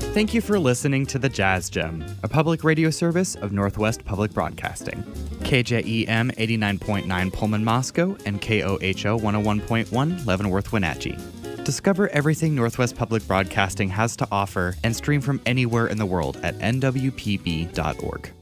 Thank you for listening to The Jazz Gem, a public radio service of Northwest Public Broadcasting. KJEM 89.9 Pullman, Moscow, and KOHO 101.1 Leavenworth, Wenatchee. Discover everything Northwest Public Broadcasting has to offer and stream from anywhere in the world at nwpb.org.